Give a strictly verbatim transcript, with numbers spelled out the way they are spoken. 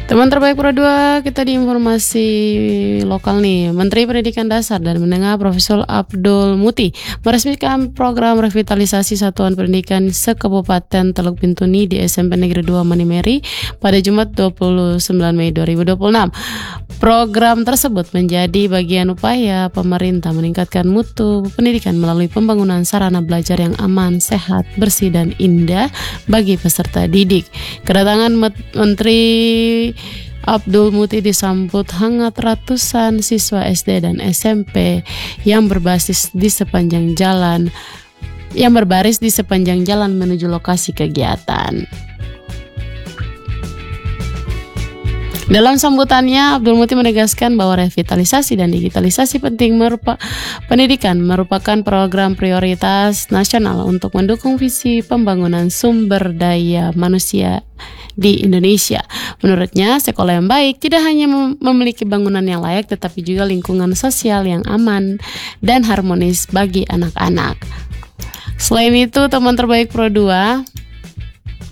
Teman terbaik Pro dua, kita di informasi lokal nih. Menteri Pendidikan Dasar dan Menengah Profesor Abdul Muti meresmikan program revitalisasi Satuan Pendidikan se-Kabupaten Teluk Bintuni di S M P Negeri dua Manimeri pada Jumat dua puluh sembilan Mei dua ribu dua puluh enam. Program tersebut menjadi bagian upaya pemerintah meningkatkan mutu pendidikan melalui pembangunan sarana belajar yang aman, sehat, bersih, dan indah bagi peserta didik. Kedatangan Menteri Abdul Muti disambut hangat ratusan siswa S D dan S M P yang berbasis di sepanjang jalan yang berbaris di sepanjang jalan menuju lokasi kegiatan. Dalam sambutannya, Abdul Muti menegaskan bahwa revitalisasi dan digitalisasi penting merupa, pendidikan merupakan program prioritas nasional untuk mendukung visi pembangunan sumber daya manusia di Indonesia. Menurutnya, sekolah yang baik tidak hanya mem- memiliki bangunan yang layak, tetapi juga lingkungan sosial yang aman dan harmonis bagi anak-anak. Selain itu, teman terbaik Pro dua,